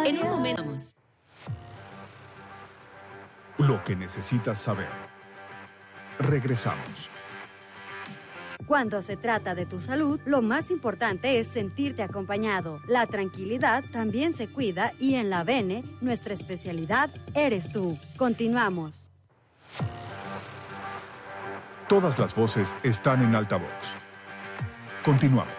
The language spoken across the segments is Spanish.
En un momento. Lo que necesitas saber. Regresamos. Cuando se trata de tu salud, lo más importante es sentirte acompañado. La tranquilidad también se cuida y en la Bene, nuestra especialidad eres tú. Continuamos. Todas las voces están en altavoz. Continuamos.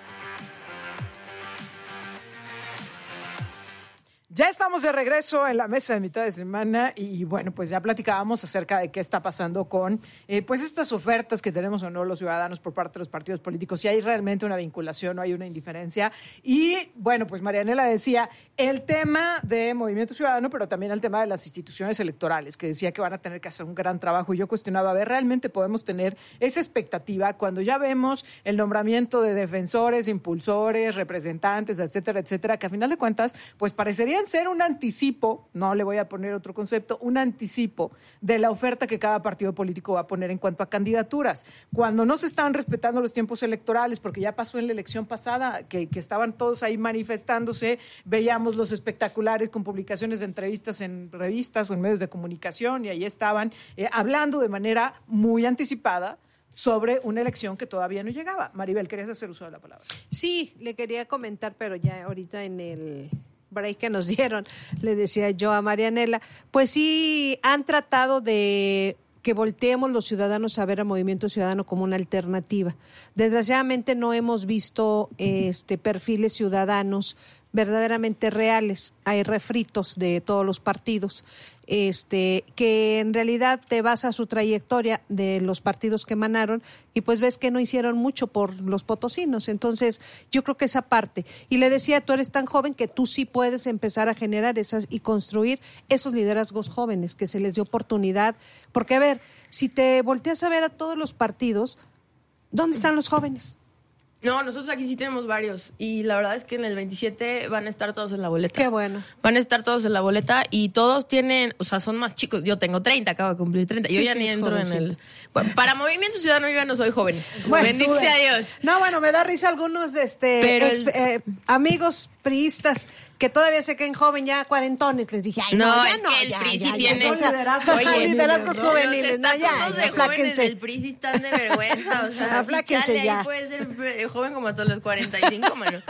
Ya estamos de regreso en la mesa de mitad de semana y bueno, pues ya platicábamos acerca de qué está pasando con pues estas ofertas que tenemos o no los ciudadanos por parte de los partidos políticos, si hay realmente una vinculación o hay una indiferencia. Y bueno, pues Marianela decía el tema de Movimiento Ciudadano, pero también el tema de las instituciones electorales, que decía que van a tener que hacer un gran trabajo y yo cuestionaba, a ver, ¿realmente podemos tener esa expectativa cuando ya vemos el nombramiento de defensores, impulsores, representantes, etcétera, etcétera, que a final de cuentas pues parecerían ser un anticipo, no le voy a poner otro concepto, un anticipo de la oferta que cada partido político va a poner en cuanto a candidaturas. Cuando no se estaban respetando los tiempos electorales, porque ya pasó en la elección pasada, que estaban todos ahí manifestándose, veíamos los espectaculares con publicaciones de entrevistas en revistas o en medios de comunicación y ahí estaban hablando de manera muy anticipada sobre una elección que todavía no llegaba. Maribel, ¿querías hacer uso de la palabra? Sí, le quería comentar, pero ya ahorita en el break que nos dieron, le decía yo a Marianela, pues sí han tratado de que volteemos los ciudadanos a ver a Movimiento Ciudadano como una alternativa. Desgraciadamente no hemos visto perfiles ciudadanos verdaderamente reales. Hay refritos de todos los partidos, que en realidad te vas a su trayectoria de los partidos que emanaron y pues ves que no hicieron mucho por los potosinos. Entonces, yo creo que esa parte. Y le decía, tú eres tan joven que tú sí puedes empezar a generar esas y construir esos liderazgos jóvenes, que se les dé oportunidad. Porque, a ver, si te volteas a ver a todos los partidos, ¿dónde están los jóvenes? No, nosotros aquí sí tenemos varios y la verdad es que en el 27 van a estar todos en la boleta. Qué bueno. Van a estar todos en la boleta y todos tienen, o sea, son más chicos. Yo tengo 30, acabo de cumplir 30. Yo sí, ya sí, ni entro jovencito. en el... Bueno, para Movimiento Ciudadano yo ya no soy joven. Bueno, bendito sea Dios. No, bueno, me da risa algunos amigos priistas que todavía se creen joven, ya cuarentones. Les dije, ay, No, ya es no, que el ya, PRI ya, sí ya, tiene... ya, o sea, liderazgos juveniles, los no, ya, estatutos de jóvenes afláquense. del PRI sí están de vergüenza, o sea, Afláquense chale, ya. ahí puede ser joven como hasta los 45, mano.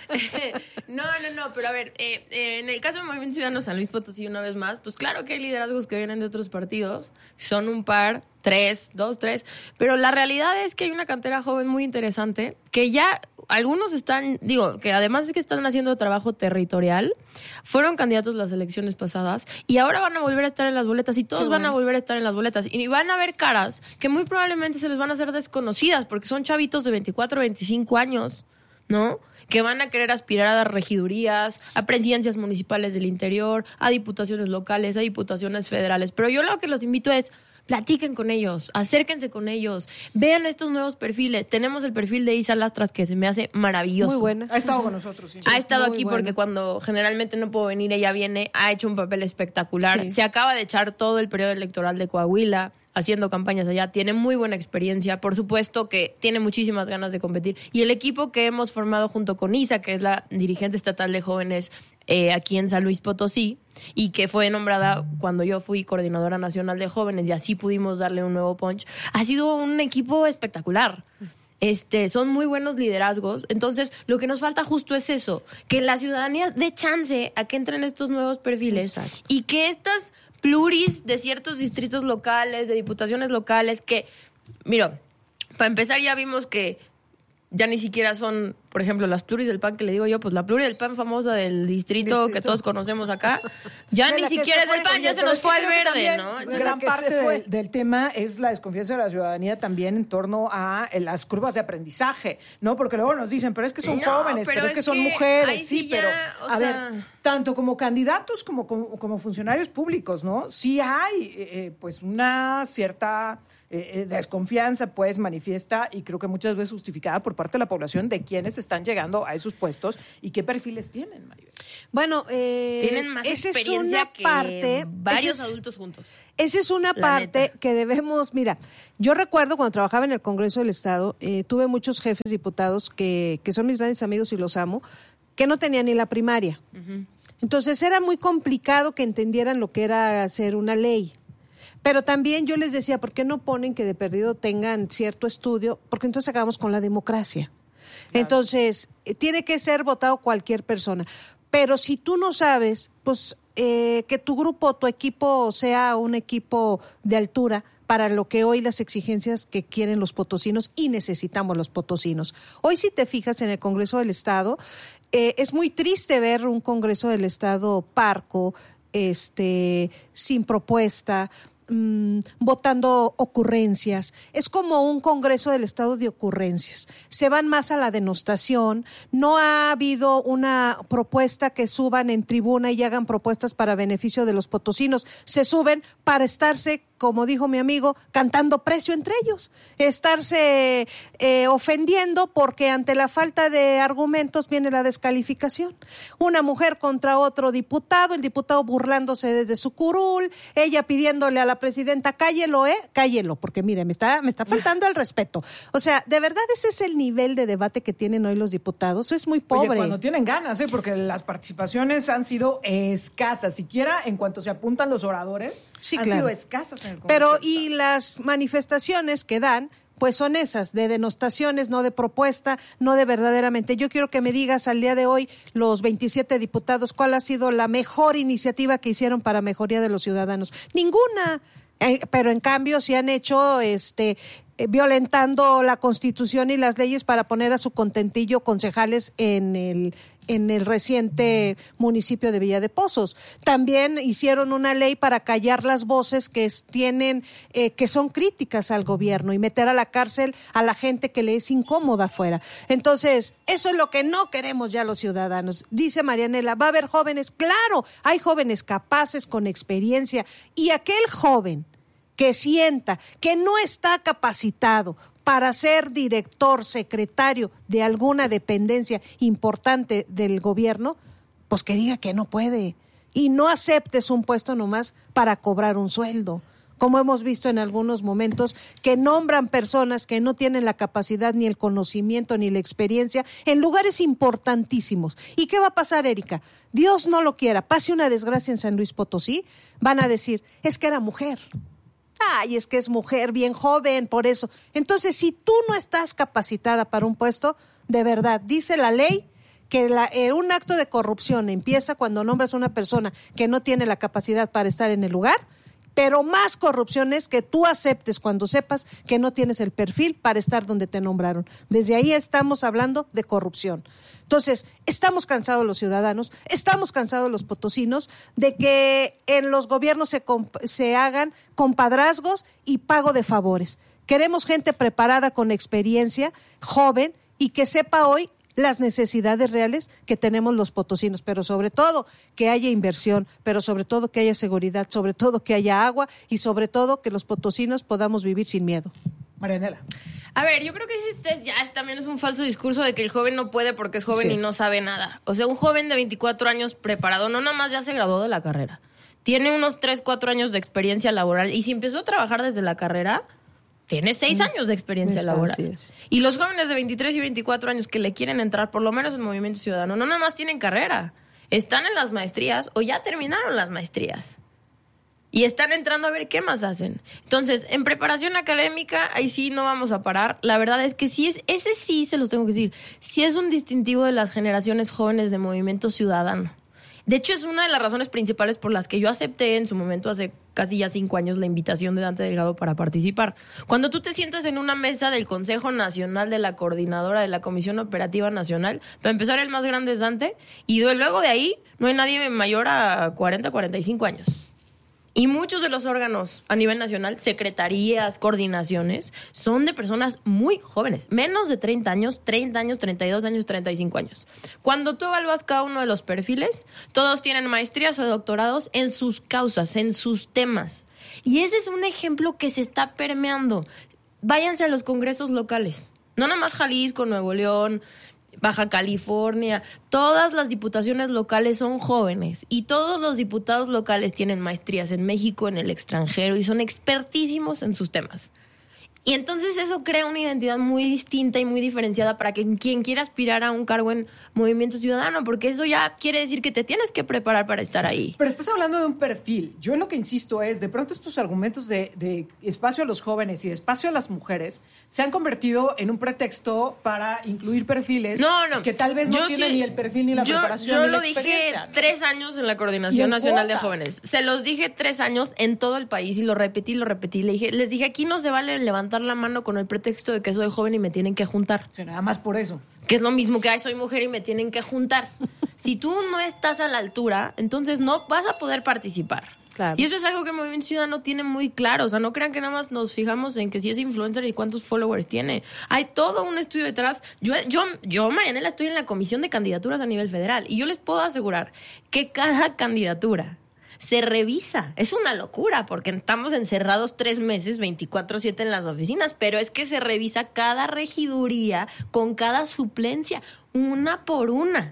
No, pero a ver, en el caso de Movimiento Ciudadano San Luis Potosí, una vez más, pues claro que hay liderazgos que vienen de otros partidos, son un par, 3, pero la realidad es que hay una cantera joven muy interesante, que ya algunos están, que además de que están haciendo trabajo territorial, fueron candidatos las elecciones pasadas y ahora van a volver a estar en las boletas y todos van a volver a estar en las boletas y van a ver caras que muy probablemente se les van a hacer desconocidas porque son chavitos de 24, 25 años, ¿no? Que van a querer aspirar a las regidurías, a presidencias municipales del interior, a diputaciones locales, a diputaciones federales. Pero yo lo que los invito es, platiquen con ellos, acérquense con ellos, vean estos nuevos perfiles. Tenemos el perfil de Isa Lastras, que se me hace maravilloso. Muy buena. Ha estado con nosotros, sí. Ha estado Muy aquí buena. porque cuando generalmente no puedo venir, ella viene, ha hecho un papel espectacular. Sí. Se acaba de echar todo el periodo electoral de Coahuila, haciendo campañas allá, tiene muy buena experiencia, por supuesto que tiene muchísimas ganas de competir. Y el equipo que hemos formado junto con Isa, que es la dirigente estatal de jóvenes aquí en San Luis Potosí, y que fue nombrada cuando yo fui coordinadora nacional de jóvenes, y así pudimos darle un nuevo punch, ha sido un equipo espectacular. Son muy buenos liderazgos. Entonces, lo que nos falta justo es eso, que la ciudadanía dé chance a que entren estos nuevos perfiles. Exacto. Y que estas pluris de ciertos distritos locales, de diputaciones locales, que, mira, para empezar ya vimos que ya ni siquiera son, por ejemplo, las pluris del PAN, que le digo yo, pues la pluri del PAN famosa del distrito que todos conocemos acá, ya ni siquiera es del PAN, ya se nos fue al verde, ¿no? Entonces, gran parte del tema es la desconfianza de la ciudadanía también en torno a las curvas de aprendizaje, ¿no? Porque luego nos dicen, pero es que son jóvenes, pero es que son mujeres, sí, pero a ver, tanto como candidatos como funcionarios públicos, ¿no? Sí hay pues una cierta desconfianza pues manifiesta y creo que muchas veces justificada por parte de la población de quienes están llegando a esos puestos y qué perfiles tienen, Maribel. Bueno, tienen más experiencia que varios adultos juntos. Esa es una parte que debemos, mira, yo recuerdo cuando trabajaba en el Congreso del Estado, tuve muchos jefes diputados que son mis grandes amigos y los amo, que no tenían ni la primaria. Uh-huh. Entonces era muy complicado que entendieran lo que era hacer una ley. Pero también yo les decía, ¿por qué no ponen que de perdido tengan cierto estudio? Porque entonces acabamos con la democracia. Claro. Entonces, tiene que ser votado cualquier persona. Pero si tú no sabes, pues que tu grupo, tu equipo sea un equipo de altura para lo que hoy las exigencias que quieren los potosinos y necesitamos los potosinos. Hoy, si te fijas en el Congreso del Estado, es muy triste ver un Congreso del Estado parco, sin propuesta, votando ocurrencias. Es como un Congreso del Estado de ocurrencias. Se van más a la denostación. No ha habido una propuesta que suban en tribuna y hagan propuestas para beneficio de los potosinos. Se suben para estarse, como dijo mi amigo, cantando precio entre ellos, estarse ofendiendo porque ante la falta de argumentos viene la descalificación. Una mujer contra otro diputado, el diputado burlándose desde su curul, ella pidiéndole a la presidenta, cállelo, porque mire, me está faltando el respeto. O sea, de verdad ese es el nivel de debate que tienen hoy los diputados, es muy pobre. Oye, cuando tienen ganas, porque las participaciones han sido escasas, siquiera en cuanto se apuntan los oradores, sí, han sido escasas. Pero y las manifestaciones que dan, pues son esas, de denostaciones, no de propuesta, no de verdaderamente. Yo quiero que me digas al día de hoy, los 27 diputados, ¿cuál ha sido la mejor iniciativa que hicieron para mejoría de los ciudadanos? Ninguna. Pero en cambio sí han hecho violentando la Constitución y las leyes para poner a su contentillo concejales en el reciente municipio de Villa de Pozos. También hicieron una ley para callar las voces que que son críticas al gobierno y meter a la cárcel a la gente que le es incómoda afuera. Entonces, eso es lo que no queremos ya los ciudadanos. Dice Marianela, ¿va a haber jóvenes? Claro, hay jóvenes capaces, con experiencia, y aquel joven que sienta que no está capacitado para ser director, secretario de alguna dependencia importante del gobierno, pues que diga que no puede. Y no aceptes un puesto nomás para cobrar un sueldo. Como hemos visto en algunos momentos, que nombran personas que no tienen la capacidad, ni el conocimiento, ni la experiencia, en lugares importantísimos. ¿Y qué va a pasar, Erika? Dios no lo quiera, pase una desgracia en San Luis Potosí, van a decir, es que era mujer. Ay, es que es mujer, bien joven, por eso. Entonces, si tú no estás capacitada para un puesto, de verdad, dice la ley que un acto de corrupción empieza cuando nombras a una persona que no tiene la capacidad para estar en el lugar, pero más corrupción es que tú aceptes cuando sepas que no tienes el perfil para estar donde te nombraron. Desde ahí estamos hablando de corrupción. Entonces, estamos cansados los ciudadanos, estamos cansados los potosinos de que en los gobiernos se hagan compadrazgos y pago de favores. Queremos gente preparada, con experiencia, joven, y que sepa hoy las necesidades reales que tenemos los potosinos, pero sobre todo que haya inversión, pero sobre todo que haya seguridad, sobre todo que haya agua y sobre todo que los potosinos podamos vivir sin miedo. Marianela. A ver, yo creo que también es un falso discurso de que el joven no puede porque es joven y no sabe nada. O sea, un joven de 24 años preparado, no nada más ya se graduó de la carrera, tiene unos 3, 4 años de experiencia laboral, y si empezó a trabajar desde la carrera, tiene 6 años de experiencia laboral. Y los jóvenes de 23 y 24 años que le quieren entrar, por lo menos en Movimiento Ciudadano, no nada más tienen carrera, están en las maestrías o ya terminaron las maestrías. Y están entrando a ver qué más hacen. Entonces, en preparación académica, ahí sí no vamos a parar. La verdad es que ese sí se los tengo que decir, sí es un distintivo de las generaciones jóvenes de Movimiento Ciudadano. De hecho, es una de las razones principales por las que yo acepté en su momento, hace casi ya 5 años, la invitación de Dante Delgado para participar. Cuando tú te sientas en una mesa del Consejo Nacional, de la Coordinadora de la Comisión Operativa Nacional, para empezar, el más grande es Dante, y luego de ahí no hay nadie mayor a 40, 45 años. Y muchos de los órganos a nivel nacional, secretarías, coordinaciones, son de personas muy jóvenes, menos de 30 años, 32 años, 35 años. Cuando tú evalúas cada uno de los perfiles, todos tienen maestrías o doctorados en sus causas, en sus temas. Y ese es un ejemplo que se está permeando. Váyanse a los congresos locales, no nada más Jalisco, Nuevo León, Baja California, todas las diputaciones locales son jóvenes y todos los diputados locales tienen maestrías en México, en el extranjero, y son expertísimos en sus temas. Y entonces eso crea una identidad muy distinta y muy diferenciada para quien quiera aspirar a un cargo en Movimiento Ciudadano, porque eso ya quiere decir que te tienes que preparar para estar ahí. Pero estás hablando de un perfil. Yo en lo que insisto es, de pronto estos argumentos de espacio a los jóvenes y de espacio a las mujeres se han convertido en un pretexto para incluir perfiles que tal vez no tienen ni el perfil ni la preparación ni la experiencia. Yo lo dije 3 años en la Coordinación Nacional de Jóvenes. Se los dije 3 años en todo el país y lo repetí. Les dije, aquí no se vale levantar la mano con el pretexto de que soy joven y me tienen que juntar. Sí, nada más por eso. Que es lo mismo que soy mujer y me tienen que juntar. Si tú no estás a la altura, entonces no vas a poder participar. Claro. Y eso es algo que Movimiento Ciudadano tiene muy claro. O sea, no crean que nada más nos fijamos en que si es influencer y cuántos followers tiene. Hay todo un estudio detrás. Yo, Marianela, estoy en la comisión de candidaturas a nivel federal y yo les puedo asegurar que cada candidatura se revisa. Es una locura porque estamos encerrados 3 meses, 24/7 en las oficinas, pero es que se revisa cada regiduría con cada suplencia, una por una.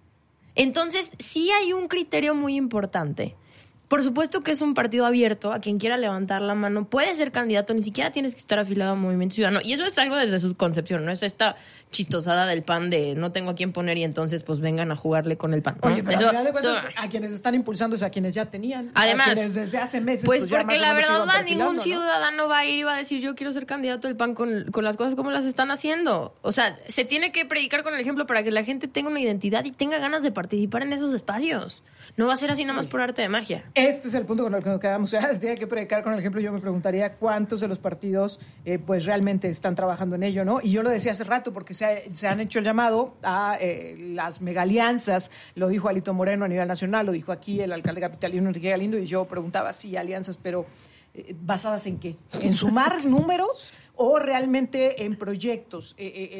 Entonces, sí hay un criterio muy importante. Por supuesto que es un partido abierto a quien quiera levantar la mano. Puede ser candidato, ni siquiera tienes que estar afiliado a Movimiento Ciudadano. Y eso es algo desde su concepción, no es esta chistosada del PAN de no tengo a quién poner y entonces pues vengan a jugarle con el PAN, ¿no? Oye, pero al final de cuentas, a quienes están impulsando es a quienes ya tenían. Además, a quienes desde hace meses. Pues ya porque más o la menos verdad iban ningún perfilando, ciudadano va a ir y va a decir yo quiero ser candidato del PAN con las cosas como las están haciendo. O sea, se tiene que predicar con el ejemplo para que la gente tenga una identidad y tenga ganas de participar en esos espacios. No va a ser así nada más por arte de magia. Este es el punto con el que nos quedamos. O sea, tiene que predicar con el ejemplo. Yo me preguntaría cuántos de los partidos pues realmente están trabajando en ello, ¿no? Y yo lo decía hace rato porque se han hecho el llamado a las megalianzas. Lo dijo Alito Moreno a nivel nacional, lo dijo aquí el alcalde capitalino Enrique Galindo, y yo preguntaba si alianzas, pero ¿basadas en qué? ¿En sumar números o realmente en proyectos,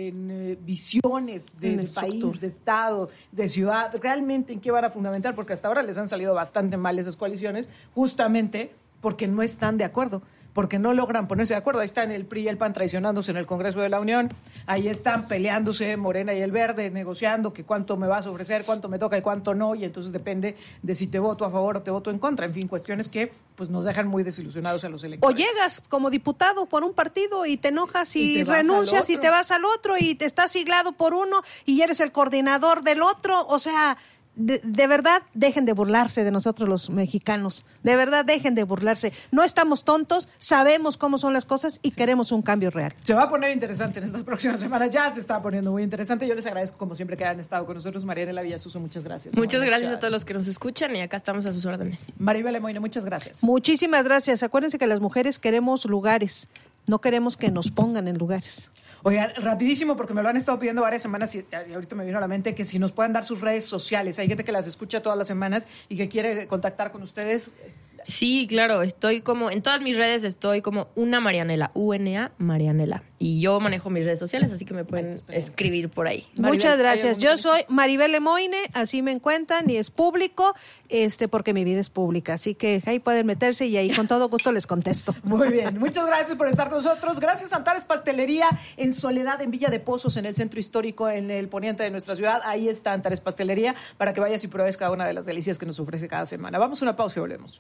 en visiones del país, de Estado, de ciudad? ¿Realmente en qué van a fundamentar? Porque hasta ahora les han salido bastante mal esas coaliciones, justamente porque no están de acuerdo, porque no logran ponerse de acuerdo. Ahí están el PRI y el PAN traicionándose en el Congreso de la Unión, ahí están peleándose Morena y el Verde, negociando que cuánto me vas a ofrecer, cuánto me toca y cuánto no, y entonces depende de si te voto a favor o te voto en contra. En fin, cuestiones que pues nos dejan muy desilusionados a los electores. O llegas como diputado por un partido y te enojas y renuncias y te vas al otro y te estás siglado por uno y eres el coordinador del otro. O sea, de verdad, dejen de burlarse de nosotros los mexicanos. De verdad, dejen de burlarse. No estamos tontos, sabemos cómo son las cosas y queremos un cambio real. Se va a poner interesante en estas próximas semanas. Ya se está poniendo muy interesante. Yo les agradezco, como siempre, que hayan estado con nosotros. Marianela Villasuso, muchas gracias. Muchas gracias a todos los que nos escuchan y acá estamos a sus órdenes. Maribel Lemoine, muchas gracias. Muchísimas gracias. Acuérdense que las mujeres queremos lugares, no queremos que nos pongan en lugares. Oigan, rapidísimo, porque me lo han estado pidiendo varias semanas y ahorita me vino a la mente que si nos pueden dar sus redes sociales. Hay gente que las escucha todas las semanas y que quiere contactar con ustedes. Sí, claro, estoy como, en todas mis redes estoy como una Marianela, UNA Marianela. Y yo manejo mis redes sociales, así que me pueden escribir por ahí. Maribel, muchas gracias. Yo soy Maribel Lemoine, así me encuentran, y es público, porque mi vida es pública. Así que ahí pueden meterse y ahí con todo gusto les contesto. Muy bien, muchas gracias por estar con nosotros. Gracias a Antares Pastelería en Soledad, en Villa de Pozos, en el centro histórico, en el poniente de nuestra ciudad. Ahí está Antares Pastelería para que vayas y pruebes cada una de las delicias que nos ofrece cada semana. Vamos a una pausa y volvemos.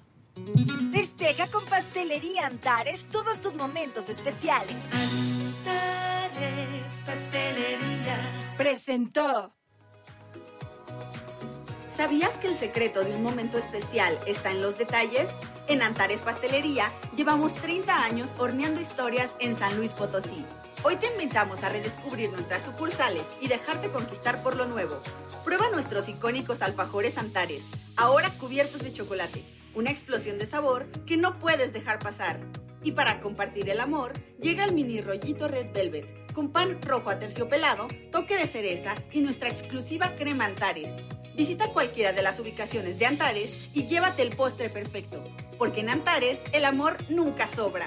Festeja con Pastelería Antares todos tus momentos especiales. Antares Pastelería presentó. ¿Sabías que el secreto de un momento especial está en los detalles? En Antares Pastelería llevamos 30 años horneando historias en San Luis Potosí. Hoy te invitamos a redescubrir nuestras sucursales y dejarte conquistar por lo nuevo. Prueba nuestros icónicos alfajores Antares, ahora cubiertos de chocolate. Una explosión de sabor que no puedes dejar pasar. Y para compartir el amor, llega el mini rollito Red Velvet, con pan rojo aterciopelado, toque de cereza y nuestra exclusiva crema Antares. Visita cualquiera de las ubicaciones de Antares y llévate el postre perfecto, porque en Antares el amor nunca sobra.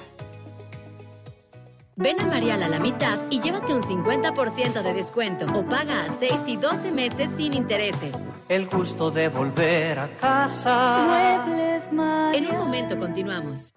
Ven a Marial a la mitad y llévate un 50% de descuento o paga a 6 y 12 meses sin intereses. El gusto de volver a casa. Muebles Marial. En un momento continuamos.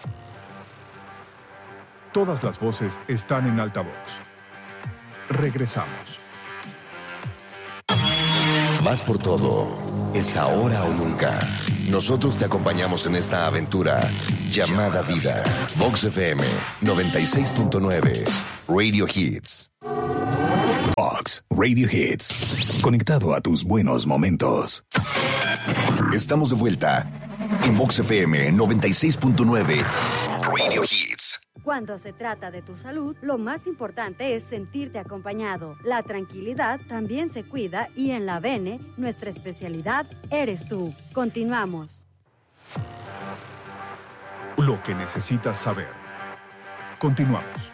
Todas las voces están en altavoz. Regresamos. Más por todo, es ahora o nunca. Nosotros te acompañamos en esta aventura llamada vida. Vox FM 96.9 Radio Hits. Vox Radio Hits. Conectado a tus buenos momentos. Estamos de vuelta en Vox FM 96.9 Radio Hits. Cuando se trata de tu salud, lo más importante es sentirte acompañado. La tranquilidad también se cuida y en la Bene, nuestra especialidad eres tú. Continuamos. Lo que necesitas saber. Continuamos.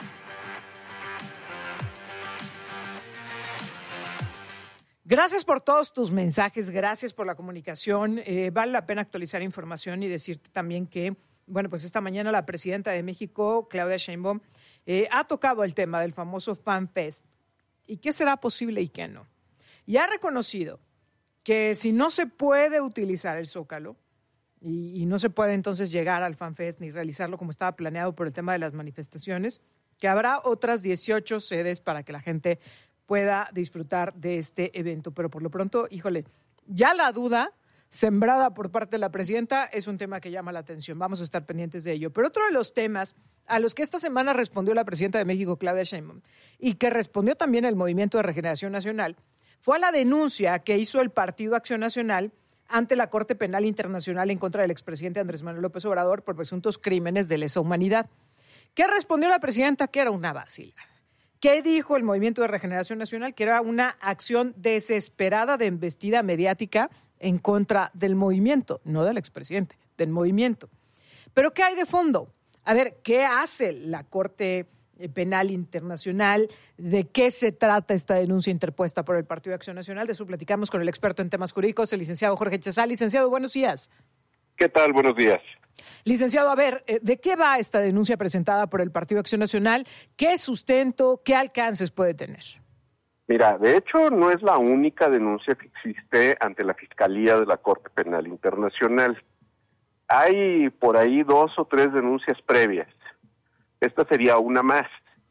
Gracias por todos tus mensajes, gracias por la comunicación. Vale la pena actualizar información y decirte también que, bueno, pues esta mañana la presidenta de México, Claudia Sheinbaum, ha tocado el tema del famoso FanFest y qué será posible y qué no. Y ha reconocido que si no se puede utilizar el Zócalo y no se puede entonces llegar al FanFest ni realizarlo como estaba planeado por el tema de las manifestaciones, que habrá otras 18 sedes para que la gente pueda disfrutar de este evento. Pero por lo pronto, híjole, ya la duda sembrada por parte de la presidenta es un tema que llama la atención. Vamos a estar pendientes de ello. Pero otro de los temas a los que esta semana respondió la presidenta de México, Claudia Sheinbaum, y que respondió también el Movimiento de Regeneración Nacional, fue a la denuncia que hizo el Partido Acción Nacional ante la Corte Penal Internacional en contra del expresidente Andrés Manuel López Obrador por presuntos crímenes de lesa humanidad. ¿Qué respondió la presidenta? Que era una vacilada. ¿Qué dijo el Movimiento de Regeneración Nacional? Que era una acción desesperada de embestida mediática en contra del movimiento, no del expresidente, del movimiento. ¿Pero qué hay de fondo? A ver, ¿qué hace la Corte Penal Internacional? ¿De qué se trata esta denuncia interpuesta por el Partido de Acción Nacional? De eso platicamos con el experto en temas jurídicos, el licenciado Jorge Chazal. Licenciado, buenos días. ¿Qué tal? Buenos días. Licenciado, a ver, ¿de qué va esta denuncia presentada por el Partido Acción Nacional? ¿Qué sustento, qué alcances puede tener? Mira, de hecho no es la única denuncia que existe ante la Fiscalía de la Corte Penal Internacional. Hay por ahí 2 o 3 denuncias previas. Esta sería una más.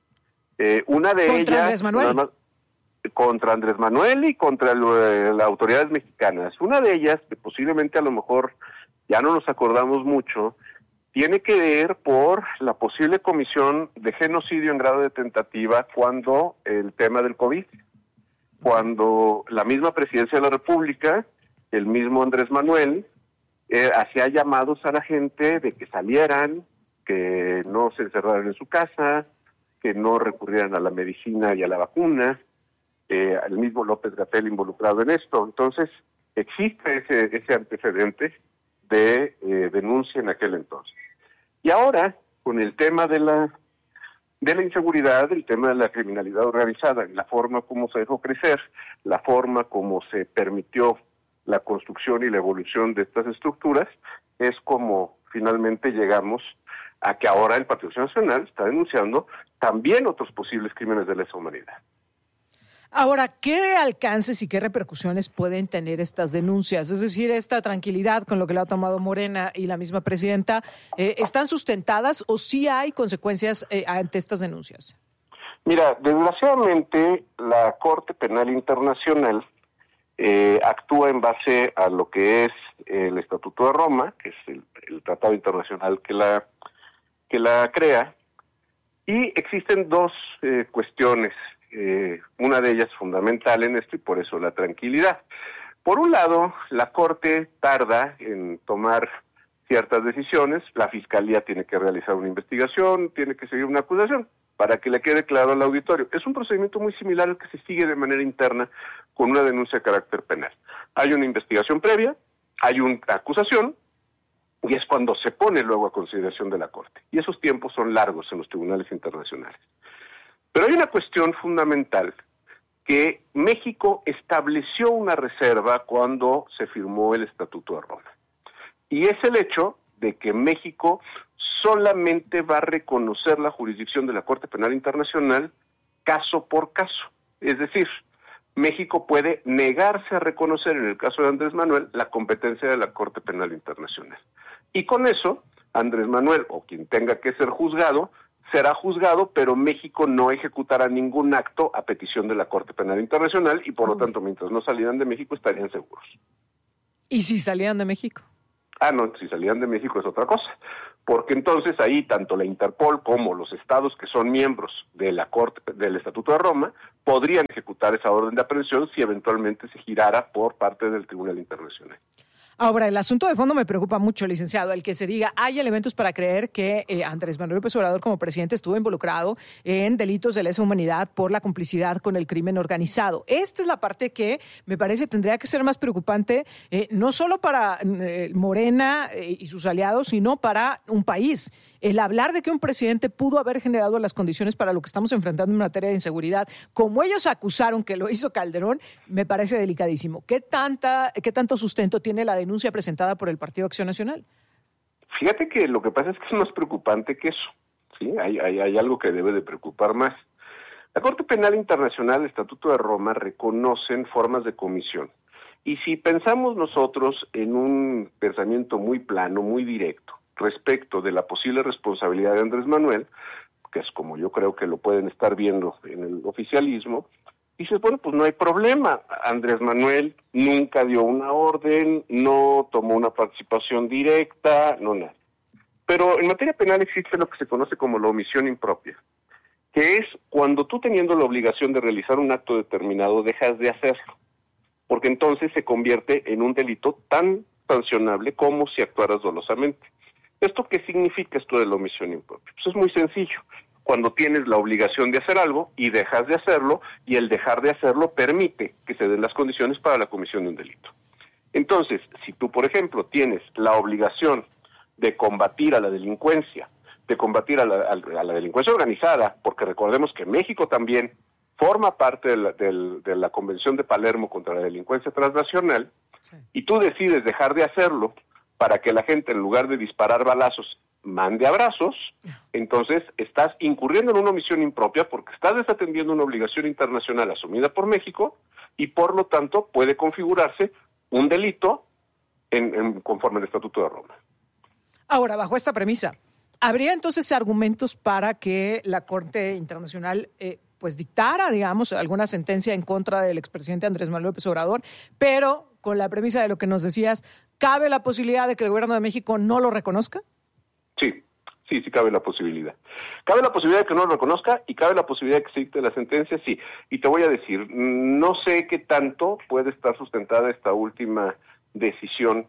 Una de ellas... ¿Contra Andrés Manuel? Contra Andrés Manuel y contra las autoridades mexicanas. Una de ellas, que posiblemente a lo mejor ya no nos acordamos mucho, tiene que ver por la posible comisión de genocidio en grado de tentativa cuando el tema del COVID, cuando la misma Presidencia de la República, el mismo Andrés Manuel, hacía llamados a la gente de que salieran, que no se encerraran en su casa, que no recurrieran a la medicina y a la vacuna, el mismo López-Gatell involucrado en esto. Entonces, existe ese antecedente de denuncia en aquel entonces. Y ahora, con el tema de la inseguridad, el tema de la criminalidad organizada, la forma como se dejó crecer, la forma como se permitió la construcción y la evolución de estas estructuras, es como finalmente llegamos a que ahora el Partido Nacional está denunciando también otros posibles crímenes de lesa humanidad. Ahora, ¿qué alcances y qué repercusiones pueden tener estas denuncias? Es decir, esta tranquilidad con lo que le ha tomado Morena y la misma presidenta, ¿están sustentadas o sí hay consecuencias ante estas denuncias? Mira, desgraciadamente la Corte Penal Internacional actúa en base a lo que es el Estatuto de Roma, que es el tratado internacional que la crea, y existen 2 cuestiones. Una de ellas fundamental en esto y por eso la tranquilidad. Por un lado, la Corte tarda en tomar ciertas decisiones, la Fiscalía tiene que realizar una investigación, tiene que seguir una acusación, para que le quede claro al auditorio. Es un procedimiento muy similar al que se sigue de manera interna con una denuncia de carácter penal. Hay una investigación previa, hay una acusación, y es cuando se pone luego a consideración de la Corte. Y esos tiempos son largos en los tribunales internacionales. Pero hay una cuestión fundamental, que México estableció una reserva cuando se firmó el Estatuto de Roma. Y es el hecho de que México solamente va a reconocer la jurisdicción de la Corte Penal Internacional caso por caso. Es decir, México puede negarse a reconocer, en el caso de Andrés Manuel, la competencia de la Corte Penal Internacional. Y con eso, Andrés Manuel, o quien tenga que ser juzgado, será juzgado, pero México no ejecutará ningún acto a petición de la Corte Penal Internacional y por lo tanto, mientras no salieran de México, estarían seguros. ¿Y si salieran de México? No, si salían de México es otra cosa, porque entonces ahí tanto la Interpol como los estados que son miembros de la Corte del Estatuto de Roma podrían ejecutar esa orden de aprehensión si eventualmente se girara por parte del Tribunal Internacional. Ahora, el asunto de fondo me preocupa mucho, licenciado, el que se diga, hay elementos para creer que Andrés Manuel López Obrador como presidente estuvo involucrado en delitos de lesa humanidad por la complicidad con el crimen organizado. Esta es la parte que me parece tendría que ser más preocupante, no solo para Morena y sus aliados, sino para un país. El hablar de que un presidente pudo haber generado las condiciones para lo que estamos enfrentando en materia de inseguridad, como ellos acusaron que lo hizo Calderón, me parece delicadísimo. ¿Qué tanto sustento tiene la denuncia presentada por el Partido Acción Nacional? Fíjate que lo que pasa es que es más preocupante que eso, ¿sí? Hay algo que debe de preocupar más. La Corte Penal Internacional, el Estatuto de Roma, reconocen formas de comisión. Y si pensamos nosotros en un pensamiento muy plano, muy directo, respecto de la posible responsabilidad de Andrés Manuel, que es como yo creo que lo pueden estar viendo en el oficialismo, dices, bueno, pues no hay problema. Andrés Manuel nunca dio una orden, no tomó una participación directa, no nada. Pero en materia penal existe lo que se conoce como la omisión impropia, que es cuando tú teniendo la obligación de realizar un acto determinado dejas de hacerlo, porque entonces se convierte en un delito tan sancionable como si actuaras dolosamente. ¿Esto qué significa esto de la omisión impropia? Pues es muy sencillo. Cuando tienes la obligación de hacer algo y dejas de hacerlo, y el dejar de hacerlo permite que se den las condiciones para la comisión de un delito. Entonces, si tú, por ejemplo, tienes la obligación de combatir a la delincuencia, de combatir a la delincuencia organizada, porque recordemos que México también forma parte de la Convención de Palermo contra la delincuencia transnacional, y tú decides dejar de hacerlo para que la gente, en lugar de disparar balazos, mande abrazos, entonces estás incurriendo en una omisión impropia porque estás desatendiendo una obligación internacional asumida por México y por lo tanto puede configurarse un delito conforme al Estatuto de Roma. Ahora, bajo esta premisa, ¿habría entonces argumentos para que la Corte Internacional pues dictara, digamos, alguna sentencia en contra del expresidente Andrés Manuel López Obrador, pero con la premisa de lo que nos decías, ¿cabe la posibilidad de que el gobierno de México no lo reconozca? Sí cabe la posibilidad. Cabe la posibilidad de que no lo reconozca y cabe la posibilidad de que se dicte la sentencia, sí. Y te voy a decir, no sé qué tanto puede estar sustentada esta última decisión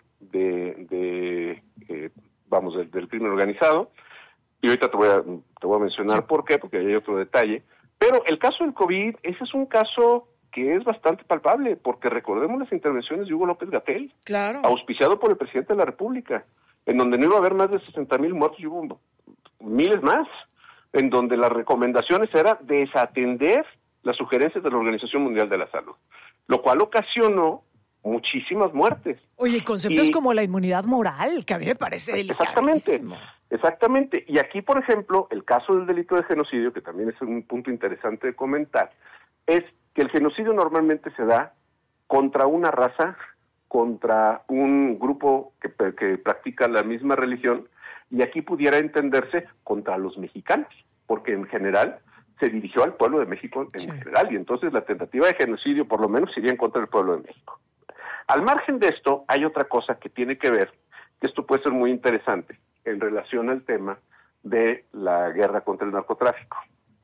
del crimen organizado. Y ahorita te voy a mencionar por qué, porque hay otro detalle. Pero el caso del COVID, ese es un caso que es bastante palpable, porque recordemos las intervenciones de Hugo López-Gatell, claro, auspiciado por el presidente de la República, en donde no iba a haber más de 60,000 muertos y hubo miles más, en donde las recomendaciones era desatender las sugerencias de la Organización Mundial de la Salud, lo cual ocasionó muchísimas muertes. Oye, conceptos como la inmunidad moral, que a mí me parece delicadísimo. Exactamente. Y aquí, por ejemplo, el caso del delito de genocidio, que también es un punto interesante de comentar, es que el genocidio normalmente se da contra una raza, contra un grupo que practica la misma religión, y aquí pudiera entenderse contra los mexicanos, porque en general se dirigió al pueblo de México en general, y entonces la tentativa de genocidio por lo menos sería en contra del pueblo de México. Al margen de esto, hay otra cosa que tiene que ver, que esto puede ser muy interesante, en relación al tema de la guerra contra el narcotráfico.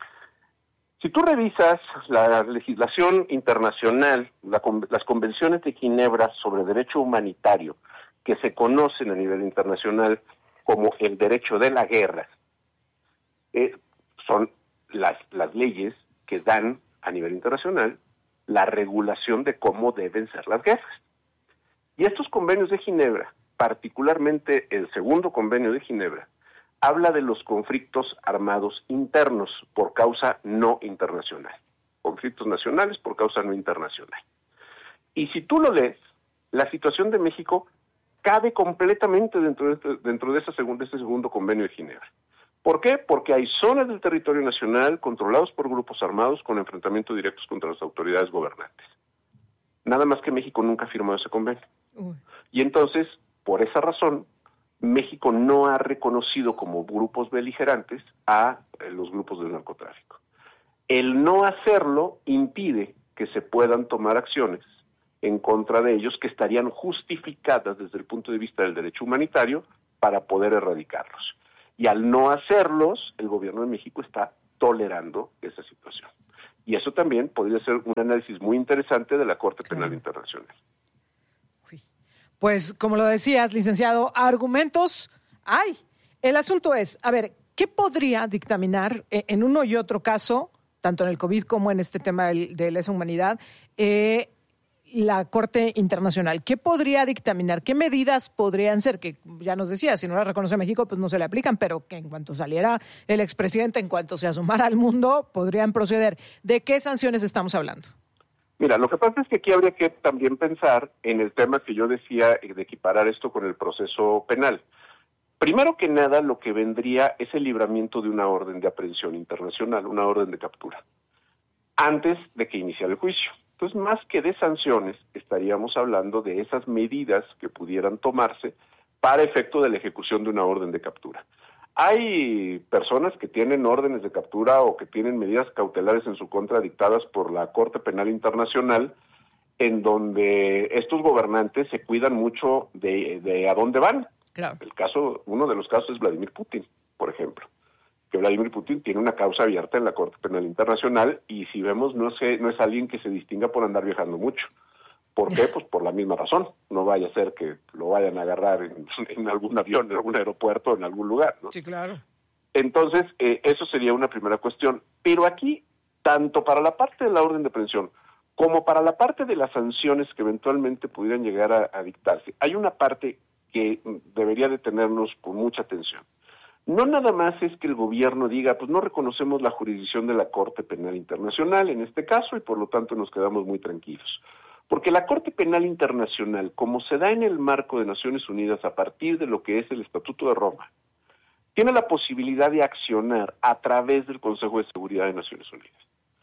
Si tú revisas la legislación internacional, las convenciones de Ginebra sobre derecho humanitario, que se conocen a nivel internacional como el derecho de la guerra, son las leyes que dan a nivel internacional la regulación de cómo deben ser las guerras. Y estos convenios de Ginebra, particularmente el segundo convenio de Ginebra, habla de los conflictos armados internos por causa no internacional. Conflictos nacionales por causa no internacional. Y si tú lo lees, la situación de México cabe completamente dentro de este segundo convenio de Ginebra. ¿Por qué? Porque hay zonas del territorio nacional controlados por grupos armados con enfrentamientos directos contra las autoridades gobernantes. Nada más que México nunca ha firmado ese convenio. Y entonces, por esa razón, México no ha reconocido como grupos beligerantes a los grupos del narcotráfico. El no hacerlo impide que se puedan tomar acciones en contra de ellos que estarían justificadas desde el punto de vista del derecho humanitario para poder erradicarlos. Y al no hacerlos, el gobierno de México está tolerando esa situación. Y eso también podría ser un análisis muy interesante de la Corte Penal Internacional. Pues, como lo decías, licenciado, argumentos hay. El asunto es, a ver, ¿qué podría dictaminar en uno y otro caso, tanto en el COVID como en este tema de lesa humanidad, la Corte Internacional? ¿Qué podría dictaminar? ¿Qué medidas podrían ser? Que ya nos decía, si no la reconoce México, pues no se le aplican, pero que en cuanto saliera el expresidente, en cuanto se asomara al mundo, podrían proceder. ¿De qué sanciones estamos hablando? Mira, lo que pasa es que aquí habría que también pensar en el tema que yo decía de equiparar esto con el proceso penal. Primero que nada, lo que vendría es el libramiento de una orden de aprehensión internacional, una orden de captura, antes de que iniciara el juicio. Entonces, más que de sanciones, estaríamos hablando de esas medidas que pudieran tomarse para efecto de la ejecución de una orden de captura. Hay personas que tienen órdenes de captura o que tienen medidas cautelares en su contra dictadas por la Corte Penal Internacional, en donde estos gobernantes se cuidan mucho de a dónde van. Claro. Uno de los casos es Vladimir Putin, por ejemplo, que Vladimir Putin tiene una causa abierta en la Corte Penal Internacional y si vemos no es alguien que se distinga por andar viajando mucho. ¿Por qué? Pues por la misma razón. No vaya a ser que lo vayan a agarrar en algún avión, en algún aeropuerto, en algún lugar, ¿no? Sí, claro. Entonces, eso sería una primera cuestión. Pero aquí, tanto para la parte de la orden de aprehensión como para la parte de las sanciones que eventualmente pudieran llegar a dictarse, hay una parte que debería de tenernos con mucha atención. No nada más es que el gobierno diga, pues no reconocemos la jurisdicción de la Corte Penal Internacional en este caso y por lo tanto nos quedamos muy tranquilos. Porque la Corte Penal Internacional, como se da en el marco de Naciones Unidas a partir de lo que es el Estatuto de Roma, tiene la posibilidad de accionar a través del Consejo de Seguridad de Naciones Unidas.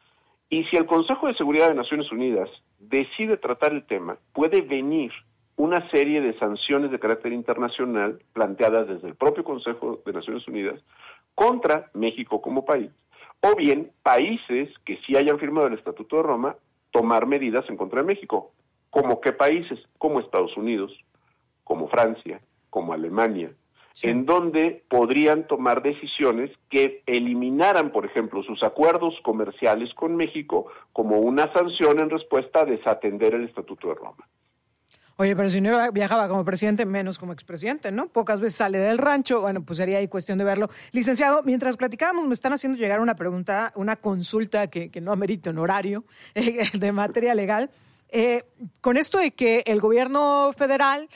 Y si el Consejo de Seguridad de Naciones Unidas decide tratar el tema, puede venir una serie de sanciones de carácter internacional planteadas desde el propio Consejo de Naciones Unidas contra México como país, o bien países que sí hayan firmado el Estatuto de Roma, tomar medidas en contra de México. ¿Como qué países? Como Estados Unidos, como Francia, como Alemania, sí, en donde podrían tomar decisiones que eliminaran, por ejemplo, sus acuerdos comerciales con México como una sanción en respuesta a desatender el Estatuto de Roma. Oye, pero si no viajaba como presidente, menos como expresidente, ¿no? Pocas veces sale del rancho, bueno, pues sería ahí cuestión de verlo. Licenciado, mientras platicábamos me están haciendo llegar una pregunta, una consulta que no amerita honorario de materia legal. Con esto de que el gobierno federal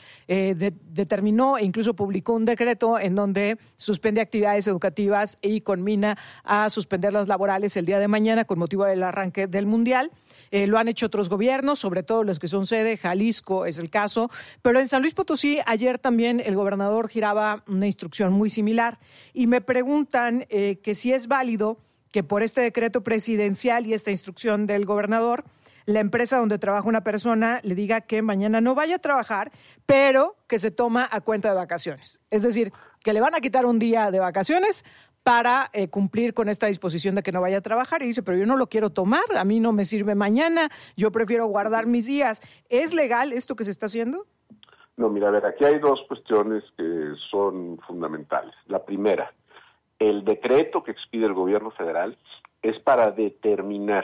determinó e incluso publicó un decreto en donde suspende actividades educativas y conmina a suspender las laborales el día de mañana con motivo del arranque del Mundial. Lo han hecho otros gobiernos, sobre todo los que son sede, Jalisco es el caso, pero en San Luis Potosí ayer también el gobernador giraba una instrucción muy similar y me preguntan que si es válido que por este decreto presidencial y esta instrucción del gobernador la empresa donde trabaja una persona le diga que mañana no vaya a trabajar, pero que se toma a cuenta de vacaciones. Es decir, que le van a quitar un día de vacaciones para cumplir con esta disposición de que no vaya a trabajar. Y dice, pero yo no lo quiero tomar, a mí no me sirve mañana, yo prefiero guardar mis días. ¿Es legal esto que se está haciendo? No, mira, a ver, aquí hay dos cuestiones que son fundamentales. La primera, el decreto que expide el gobierno federal es para determinar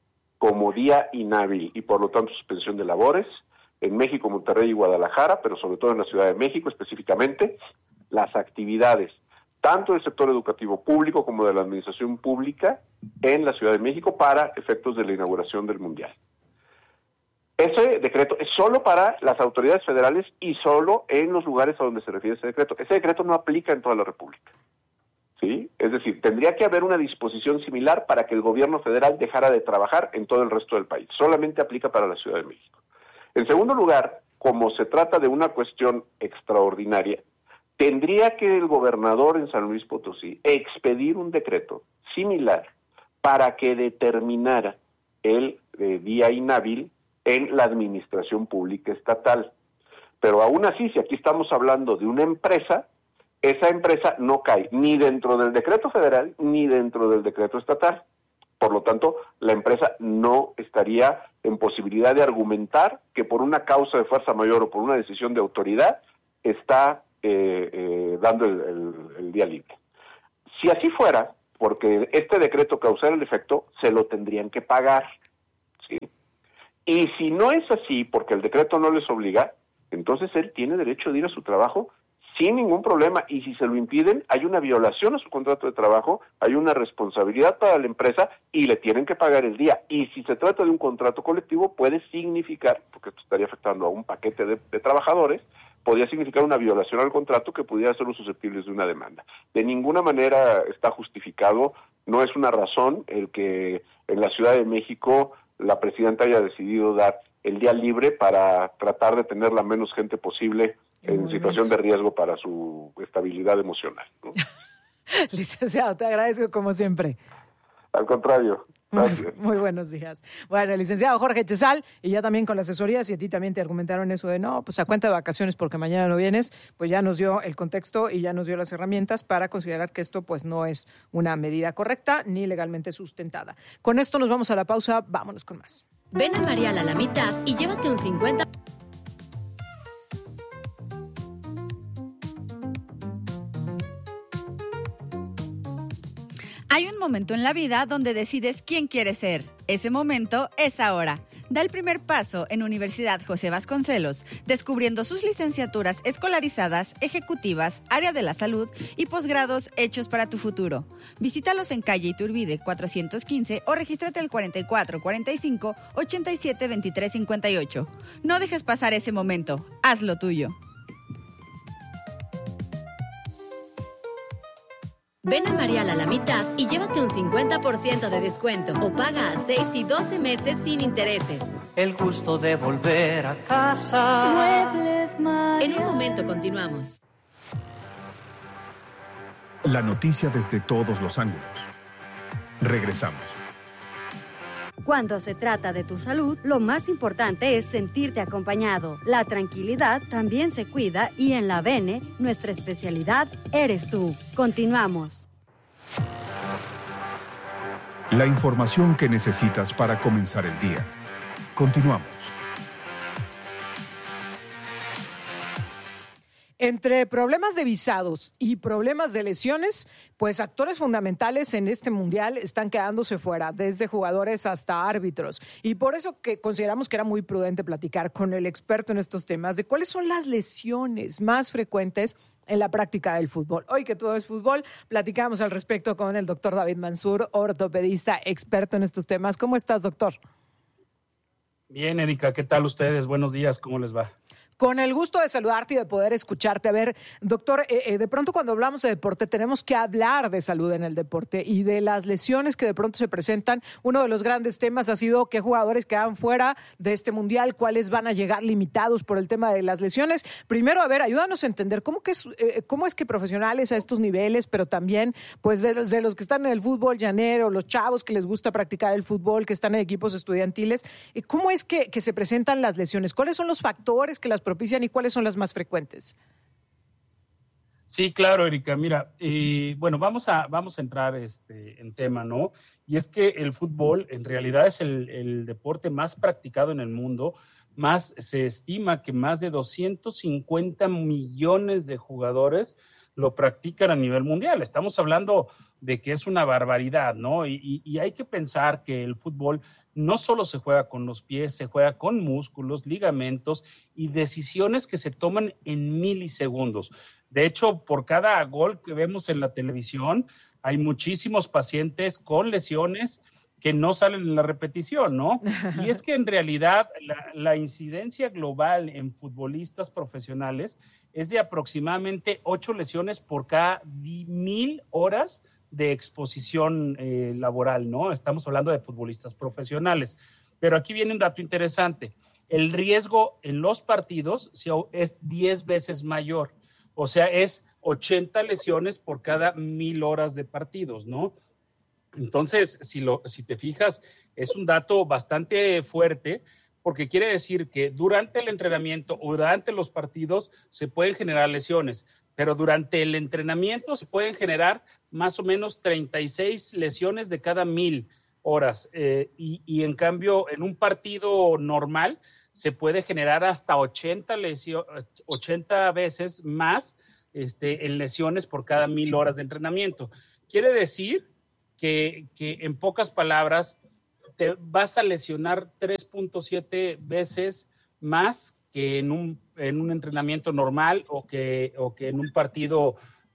como día inhábil y por lo tanto suspensión de labores en México, Monterrey y Guadalajara, pero sobre todo en la Ciudad de México específicamente, las actividades tanto del sector educativo público como de la administración pública en la Ciudad de México para efectos de la inauguración del Mundial. Ese decreto es solo para las autoridades federales y solo en los lugares a donde se refiere ese decreto. Ese decreto no aplica en toda la República. ¿Sí? Es decir, tendría que haber una disposición similar para que el gobierno federal dejara de trabajar en todo el resto del país. Solamente aplica para la Ciudad de México. En segundo lugar, como se trata de una cuestión extraordinaria, tendría que el gobernador en San Luis Potosí expedir un decreto similar para que determinara el día inhábil en la administración pública estatal. Pero aún así, si aquí estamos hablando de una empresa, esa empresa no cae ni dentro del decreto federal ni dentro del decreto estatal. por lo tanto, la empresa no estaría en posibilidad de argumentar que por una causa de fuerza mayor o por una decisión de autoridad está dando el día libre. Si así fuera, porque este decreto causara el efecto, se lo tendrían que pagar, ¿sí? Y si no es así, porque el decreto no les obliga, entonces él tiene derecho de ir a su trabajo sin ningún problema, y si se lo impiden, hay una violación a su contrato de trabajo, hay una responsabilidad para la empresa y le tienen que pagar el día. Y si se trata de un contrato colectivo, puede significar, porque esto estaría afectando a un paquete de trabajadores, podría significar una violación al contrato que pudiera ser susceptibles de una demanda. De ninguna manera está justificado, no es una razón el que en la Ciudad de México la presidenta haya decidido dar el día libre para tratar de tener la menos gente posible en situación de riesgo para su estabilidad emocional, ¿no? Licenciado, te agradezco como siempre. Al contrario. Muy buenos días. Bueno, el licenciado Jorge Chezal, y ya también con la asesoría, si a ti también te argumentaron eso de no, pues a cuenta de vacaciones porque mañana no vienes, pues ya nos dio el contexto y ya nos dio las herramientas para considerar que esto pues no es una medida correcta ni legalmente sustentada. Con esto nos vamos a la pausa, vámonos con más. Ven a Marial a la mitad y llévate un 50%. Hay un momento en la vida donde decides quién quieres ser. Ese momento es ahora. Da el primer paso en Universidad José Vasconcelos, descubriendo sus licenciaturas escolarizadas, ejecutivas, área de la salud y posgrados hechos para tu futuro. Visítalos en calle Iturbide 415 o regístrate al 44 45 87 23 58. No dejes pasar ese momento. Hazlo tuyo. Ven a Marial a la mitad y llévate un 50% de descuento o paga a 6 y 12 meses sin intereses. El gusto de volver a casa. En un momento continuamos. La noticia desde todos los ángulos. Regresamos. Cuando se trata de tu salud, lo más importante es sentirte acompañado. La tranquilidad también se cuida y en la Bene, nuestra especialidad eres tú. Continuamos. La información que necesitas para comenzar el día. Continuamos. Entre problemas de visados y problemas de lesiones, pues actores fundamentales en este mundial están quedándose fuera, desde jugadores hasta árbitros. Y por eso que consideramos que era muy prudente platicar con el experto en estos temas de cuáles son las lesiones más frecuentes en la práctica del fútbol. Hoy que todo es fútbol, platicamos al respecto con el doctor David Mansur, ortopedista, experto en estos temas. ¿Cómo estás, doctor? Bien, Erika, ¿qué tal ustedes? Buenos días, ¿cómo les va? Con el gusto de saludarte y de poder escucharte. A ver, doctor, de pronto cuando hablamos de deporte tenemos que hablar de salud en el deporte y de las lesiones que de pronto se presentan. Uno de los grandes temas ha sido qué jugadores quedan fuera de este mundial, cuáles van a llegar limitados por el tema de las lesiones. Primero, a ver, ayúdanos a entender cómo es que profesionales a estos niveles, pero también pues de los que están en el fútbol llanero, los chavos que les gusta practicar el fútbol, que están en equipos estudiantiles, ¿cómo es que se presentan las lesiones? ¿Cuáles son los factores que las propician y cuáles son las más frecuentes? Sí, claro, Erika. Mira, bueno, vamos a entrar en tema, ¿no? Y es que el fútbol en realidad es el deporte más practicado en el mundo. Más se estima que más de 250 millones de jugadores lo practican a nivel mundial. Estamos hablando de que es una barbaridad, ¿no? Y hay que pensar que el fútbol no solo se juega con los pies, se juega con músculos, ligamentos y decisiones que se toman en milisegundos. De hecho, por cada gol que vemos en la televisión, hay muchísimos pacientes con lesiones que no salen en la repetición, ¿no? Y es que en realidad la incidencia global en futbolistas profesionales es de aproximadamente 8 lesiones por cada 1,000 horas de exposición laboral, ¿no? Estamos hablando de futbolistas profesionales. Pero aquí viene un dato interesante. El riesgo en los partidos es 10 veces mayor. O sea, es 80 lesiones por cada 1,000 horas de partidos, ¿no? Entonces, si te fijas, es un dato bastante fuerte, porque quiere decir que durante el entrenamiento o durante los partidos se pueden generar lesiones, pero durante el entrenamiento se pueden generar más o menos 36 lesiones de cada 1,000. horas. Y en cambio, en un partido normal se puede generar hasta 80 veces más en lesiones por cada 1,000 horas de entrenamiento. Quiere decir que en pocas palabras te vas a lesionar 3.7 veces más que en un entrenamiento normal o que en un partido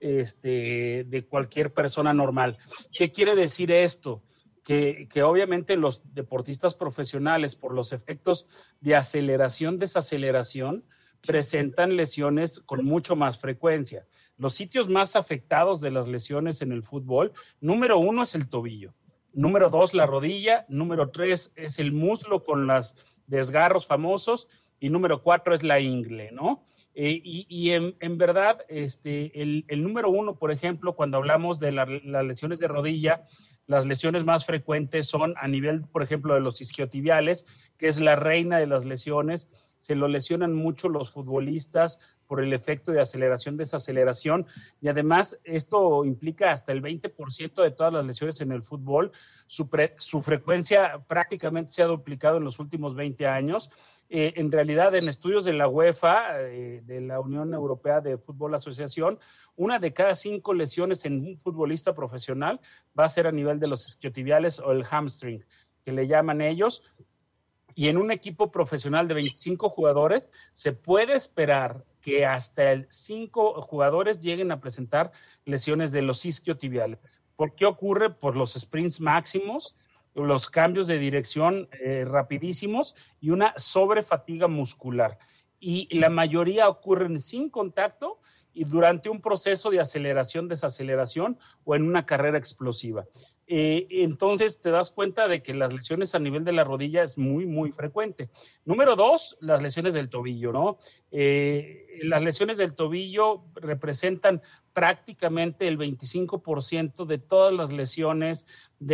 de cualquier persona normal. ¿Qué quiere decir esto? Que obviamente los deportistas profesionales, por los efectos de aceleración, desaceleración, presentan lesiones con mucho más frecuencia. Los sitios más afectados de las lesiones en el fútbol, número 1 es el tobillo, número 2 la rodilla, número 3 es el muslo con los desgarros famosos y número 4 es la ingle, ¿no? Y en verdad, el número 1, por ejemplo, cuando hablamos de las lesiones de rodilla, las lesiones más frecuentes son a nivel, por ejemplo, de los isquiotibiales, que es la reina de las lesiones. Se lo lesionan mucho los futbolistas por el efecto de aceleración-desaceleración, y además esto implica hasta el 20% de todas las lesiones en el fútbol. Su frecuencia prácticamente se ha duplicado en los últimos 20 años. En realidad, en estudios de la UEFA, de la Unión Europea de Fútbol Asociación, 1 de cada 5 lesiones en un futbolista profesional va a ser a nivel de los isquiotibiales o el hamstring, que le llaman ellos. Y en un equipo profesional de 25 jugadores, se puede esperar que hasta 5 jugadores lleguen a presentar lesiones de los isquiotibiales. ¿Por qué ocurre? Por los sprints máximos, los cambios de dirección rapidísimos y una sobrefatiga muscular. Y la mayoría ocurren sin contacto y durante un proceso de aceleración, desaceleración o en una carrera explosiva. Entonces te das cuenta de que las lesiones a nivel de la rodilla es muy, muy frecuente. Número 2, las lesiones del tobillo, ¿no? Las lesiones del tobillo representan prácticamente el 25% de todas las lesiones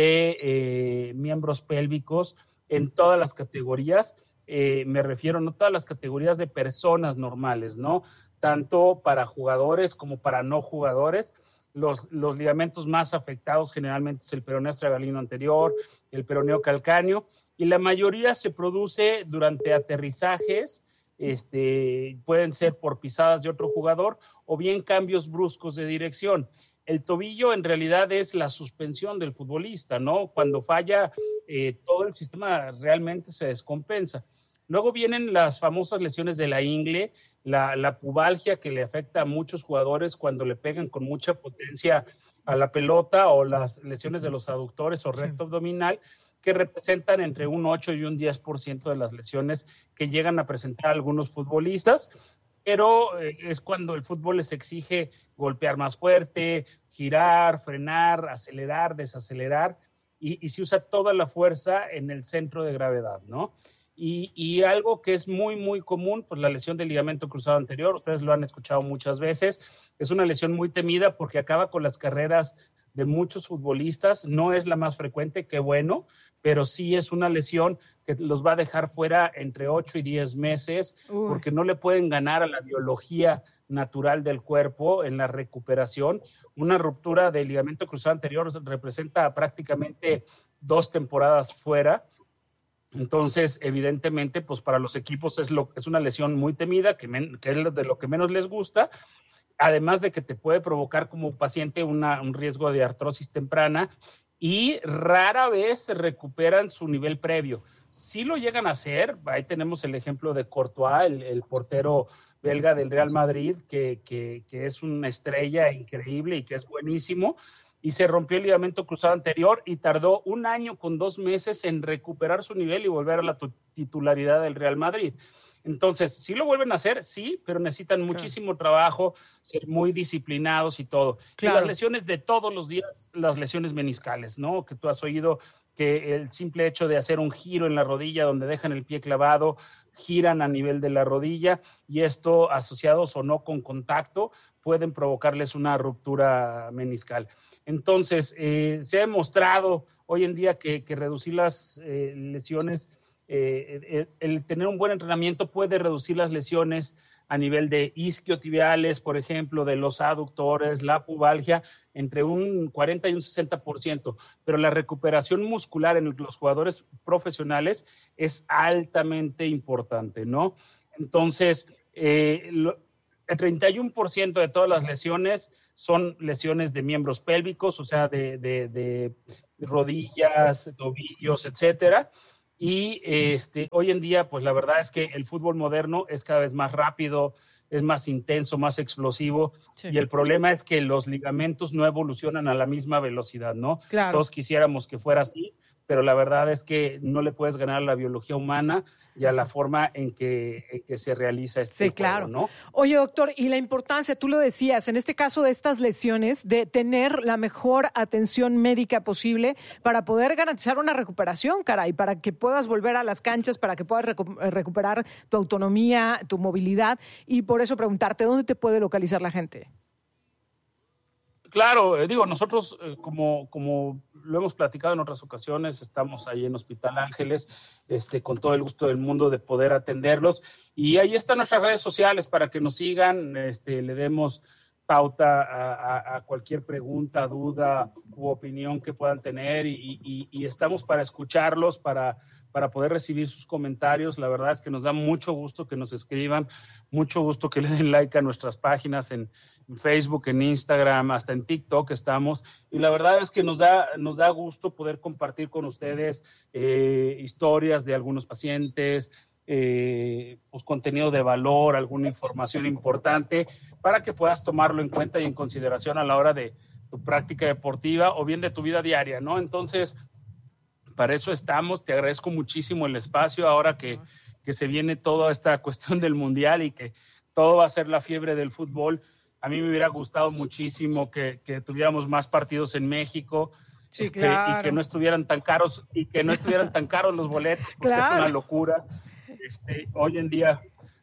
de miembros pélvicos en todas las categorías. Me refiero, no todas las categorías de personas normales, ¿no? Tanto para jugadores como para no jugadores. Los ligamentos más afectados generalmente es el peroneo astragalino anterior, el peroneo calcáneo, y la mayoría se produce durante aterrizajes, pueden ser por pisadas de otro jugador o bien cambios bruscos de dirección. El tobillo en realidad es la suspensión del futbolista, ¿no? Cuando falla, todo el sistema realmente se descompensa. Luego vienen las famosas lesiones de la ingle, la pubalgia que le afecta a muchos jugadores cuando le pegan con mucha potencia a la pelota, o las lesiones de los aductores o recto abdominal, que representan entre un 8 y un 10% de las lesiones que llegan a presentar algunos futbolistas, pero es cuando el fútbol les exige golpear más fuerte, girar, frenar, acelerar, desacelerar, y se usa toda la fuerza en el centro de gravedad, ¿no? Y algo que es muy, muy común, pues la lesión del ligamento cruzado anterior, ustedes lo han escuchado muchas veces, es una lesión muy temida porque acaba con las carreras de muchos futbolistas, no es la más frecuente, qué bueno, pero sí es una lesión que los va a dejar fuera entre 8 y 10 meses, porque no le pueden ganar a la biología natural del cuerpo en la recuperación. Una ruptura del ligamento cruzado anterior representa prácticamente 2 temporadas fuera. Entonces, evidentemente, pues para los equipos es una lesión muy temida, que es de lo que menos les gusta, además de que te puede provocar como paciente un riesgo de artrosis temprana, y rara vez se recuperan su nivel previo. Sí lo llegan a hacer, ahí tenemos el ejemplo de Courtois, el portero belga del Real Madrid, que es una estrella increíble y que es buenísimo, y se rompió el ligamento cruzado anterior y tardó 1 año con 2 meses en recuperar su nivel y volver a la titularidad del Real Madrid. Entonces, ¿sí lo vuelven a hacer? Sí, pero necesitan muchísimo trabajo, ser muy disciplinados y todo. Claro. Y las lesiones de todos los días, las lesiones meniscales, ¿no? Que tú has oído que el simple hecho de hacer un giro en la rodilla donde dejan el pie clavado, giran a nivel de la rodilla, y esto, asociados o no con contacto, pueden provocarles una ruptura meniscal. Entonces, se ha demostrado hoy en día que reducir las lesiones, el tener un buen entrenamiento puede reducir las lesiones a nivel de isquiotibiales, por ejemplo, de los aductores, la pubalgia, entre un 40 y un 60%, pero la recuperación muscular en los jugadores profesionales es altamente importante, ¿no? Entonces, el 31% de todas las lesiones son lesiones de miembros pélvicos, o sea, de rodillas, tobillos, etcétera. Y hoy en día, pues la verdad es que el fútbol moderno es cada vez más rápido, es más intenso, más explosivo, y el problema es que los ligamentos no evolucionan a la misma velocidad, ¿no? Claro. Todos quisiéramos que fuera así, pero la verdad es que no le puedes ganar a la biología humana y a la forma en que se realiza este juego, claro. ¿no? Oye, doctor, y la importancia, tú lo decías, en este caso de estas lesiones, de tener la mejor atención médica posible para poder garantizar una recuperación, caray, para que puedas volver a las canchas, para que puedas recuperar tu autonomía, tu movilidad, y por eso preguntarte, ¿dónde te puede localizar la gente? Claro, digo, nosotros como lo hemos platicado en otras ocasiones, estamos ahí en Hospital Ángeles, con todo el gusto del mundo de poder atenderlos, y ahí están nuestras redes sociales para que nos sigan, le demos pauta a cualquier pregunta, duda u opinión que puedan tener, y estamos para escucharlos, para poder recibir sus comentarios. La verdad es que nos da mucho gusto que nos escriban, mucho gusto que le den like a nuestras páginas en Facebook, en Instagram, hasta en TikTok estamos, y la verdad es que nos da gusto poder compartir con ustedes historias de algunos pacientes, pues contenido de valor, alguna información importante para que puedas tomarlo en cuenta y en consideración a la hora de tu práctica deportiva o bien de tu vida diaria, ¿no? Entonces, para eso estamos. Te agradezco muchísimo el espacio ahora que se viene toda esta cuestión del Mundial y que todo va a ser la fiebre del fútbol. A mí me hubiera gustado muchísimo que tuviéramos más partidos en México, sí, claro. y que no estuvieran tan caros los boletos, porque claro. es una locura. Hoy en día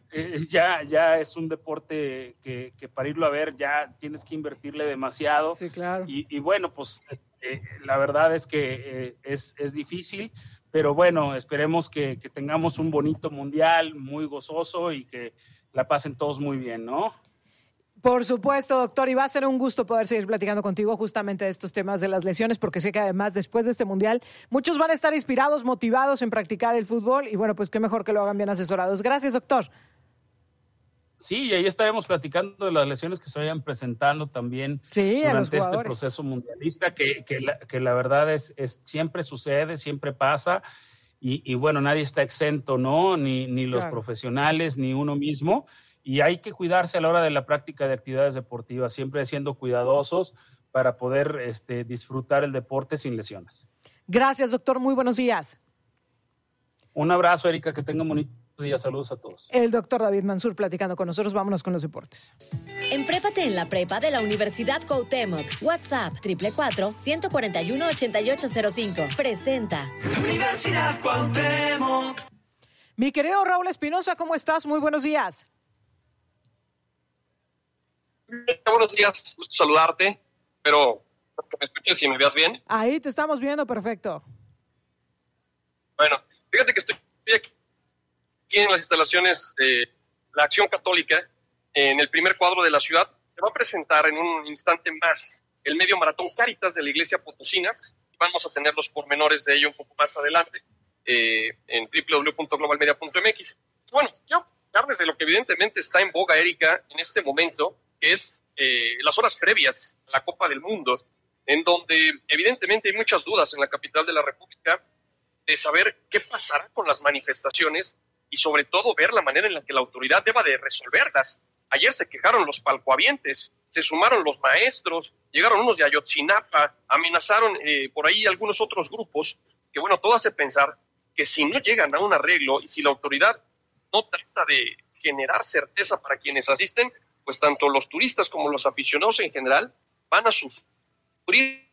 ya es un deporte que para irlo a ver ya tienes que invertirle demasiado. Sí, claro. Y bueno, pues la verdad es que es difícil, pero bueno, esperemos que tengamos un bonito mundial, muy gozoso, y que la pasen todos muy bien, ¿no? Por supuesto, doctor, y va a ser un gusto poder seguir platicando contigo justamente de estos temas de las lesiones, porque sé que además después de este mundial muchos van a estar inspirados, motivados en practicar el fútbol, y bueno, pues qué mejor que lo hagan bien asesorados. Gracias, doctor. Sí, y ahí estaremos platicando de las lesiones que se vayan presentando también durante este proceso mundialista, que la verdad es siempre sucede, siempre pasa, y bueno, nadie está exento, ¿no? Ni los profesionales, ni uno mismo. Y hay que cuidarse a la hora de la práctica de actividades deportivas, siempre siendo cuidadosos para poder disfrutar el deporte sin lesiones. Gracias, doctor. Muy buenos días. Un abrazo, Erika. Que tengan un bonito día. Saludos a todos. El doctor David Mansur platicando con nosotros. Vámonos con los deportes. Emprépate en la prepa de la Universidad Cuauhtémoc. WhatsApp 444-141-8805. Presenta Universidad Cuauhtémoc. Mi querido Raúl Espinosa, ¿cómo estás? Muy buenos días. Buenos días, gusto saludarte, pero que me escuches y me veas bien. Ahí te estamos viendo, perfecto. Bueno, fíjate que estoy aquí en las instalaciones de la Acción Católica, en el primer cuadro de la ciudad. Se va a presentar en un instante más el medio maratón Cáritas de la Iglesia Potosina. Vamos a tener los pormenores de ello un poco más adelante en www.globalmedia.mx. Bueno, quiero hablarles de lo que evidentemente está en boga, Erika, en este momento, que es las horas previas a la Copa del Mundo, en donde evidentemente hay muchas dudas en la capital de la República de saber qué pasará con las manifestaciones y sobre todo ver la manera en la que la autoridad deba de resolverlas. Ayer se quejaron los palcohabientes, se sumaron los maestros, llegaron unos de Ayotzinapa, amenazaron por ahí algunos otros grupos, que bueno, todo hace pensar que si no llegan a un arreglo y si la autoridad no trata de generar certeza para quienes asisten, pues tanto los turistas como los aficionados en general van a sufrir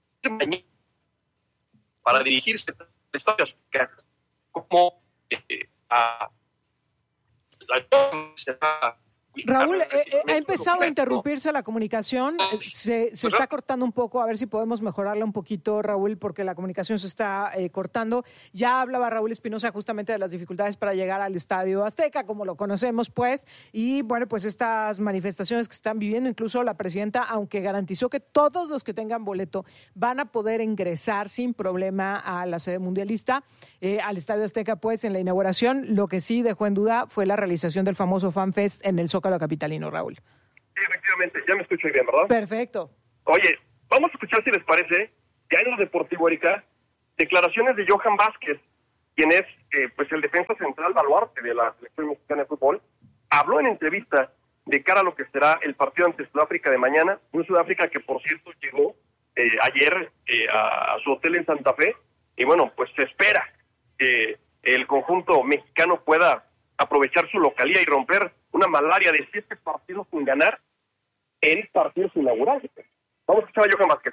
para dirigirse al Estadio Azteca como a la Raúl, ha empezado a interrumpirse la comunicación, se está cortando un poco, a ver si podemos mejorarla un poquito, Raúl, porque la comunicación se está cortando. Ya hablaba Raúl Espinosa justamente de las dificultades para llegar al Estadio Azteca, como lo conocemos, pues, y bueno, pues estas manifestaciones que están viviendo, incluso la presidenta, aunque garantizó que todos los que tengan boleto van a poder ingresar sin problema a la sede mundialista, al Estadio Azteca, pues, en la inauguración, lo que sí dejó en duda fue la realización del famoso Fan Fest en el Zócalo capitalino, Raúl. Sí, efectivamente, ya me escucho bien, ¿verdad? Perfecto. Oye, vamos a escuchar, si les parece, ya en lo deportivo, Erika, declaraciones de Johan Vázquez, quien es pues el defensa central baluarte de la selección mexicana de fútbol. Habló en entrevista de cara a lo que será el partido ante Sudáfrica de mañana, un Sudáfrica que, por cierto, llegó ayer a su hotel en Santa Fe, y bueno, pues se espera que el conjunto mexicano pueda aprovechar su localía y romper una malaria de 7 partidos sin ganar en partidos inaugurales. Vamos a escuchar a Johan Vázquez.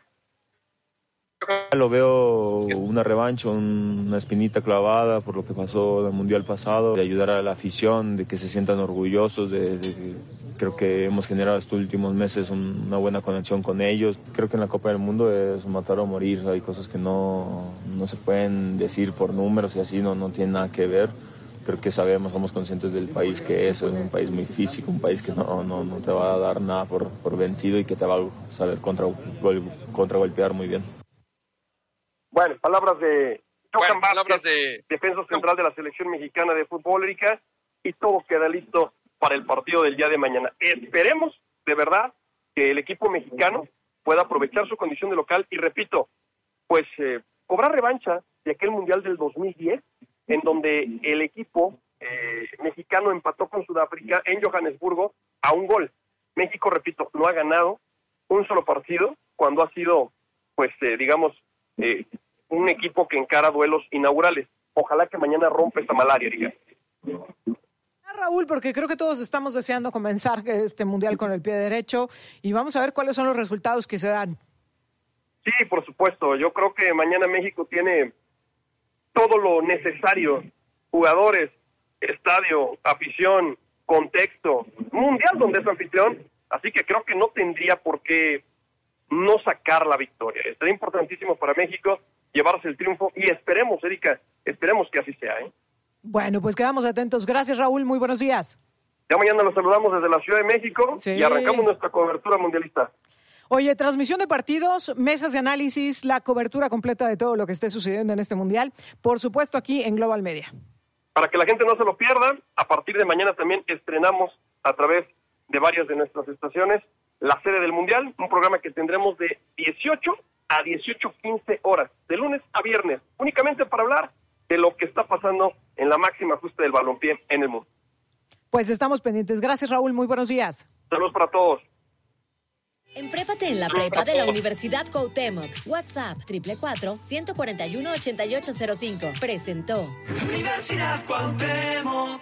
Lo veo una revancha, una espinita clavada por lo que pasó en el Mundial pasado, de ayudar a la afición, de que se sientan orgullosos, creo que hemos generado estos últimos meses una buena conexión con ellos. Creo que en la Copa del Mundo es matar o morir, hay cosas que no se pueden decir por números y así, no tienen nada que ver. Creo que somos conscientes del país que es un país muy físico, un país que no te va a dar nada por vencido y que te va a saber contragolpear muy bien. Bueno, palabras de Johan Vázquez, defensa central de la selección mexicana de fútbol, Erika, y todo queda listo para el partido del día de mañana. Esperemos, de verdad, que el equipo mexicano pueda aprovechar su condición de local y, repito, pues cobrar revancha de aquel Mundial del 2010, en donde el equipo mexicano empató con Sudáfrica en Johannesburgo a un gol. México, repito, no ha ganado un solo partido cuando ha sido, pues, un equipo que encara duelos inaugurales. Ojalá que mañana rompa esta malaria, Erika. Raúl, porque creo que todos estamos deseando comenzar este Mundial con el pie derecho y vamos a ver cuáles son los resultados que se dan. Sí, por supuesto. Yo creo que mañana México tiene todo lo necesario: jugadores, estadio, afición, contexto, mundial donde es anfitrión, así que creo que no tendría por qué no sacar la victoria. Sería importantísimo para México llevarse el triunfo y esperemos, Erika, esperemos que así sea, ¿eh? Bueno, pues quedamos atentos. Gracias, Raúl. Muy buenos días. Ya mañana los saludamos desde la Ciudad de México y arrancamos nuestra cobertura mundialista. Oye, transmisión de partidos, mesas de análisis, la cobertura completa de todo lo que esté sucediendo en este Mundial, por supuesto aquí en Global Media. Para que la gente no se lo pierda, a partir de mañana también estrenamos a través de varias de nuestras estaciones la sede del Mundial, un programa que tendremos de 18 a 18:15 horas, de lunes a viernes, únicamente para hablar de lo que está pasando en la máxima justa del balompié en el mundo. Pues estamos pendientes. Gracias, Raúl. Muy buenos días. Saludos para todos. Emprépate en la prepa de la Universidad Cuauhtémoc. WhatsApp 444-141-8805. Presentó Universidad Cuauhtémoc.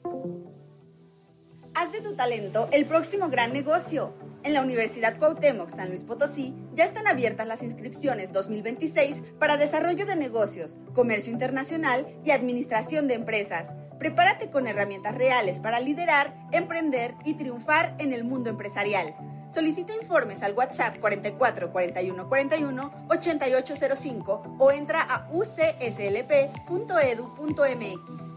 Haz de tu talento el próximo gran negocio. En la Universidad Cuauhtémoc San Luis Potosí ya están abiertas las inscripciones 2026 para desarrollo de negocios, comercio internacional y administración de empresas. Prepárate con herramientas reales para liderar, emprender y triunfar en el mundo empresarial. Solicita informes al WhatsApp 44 41 41 8805 o entra a ucslp.edu.mx.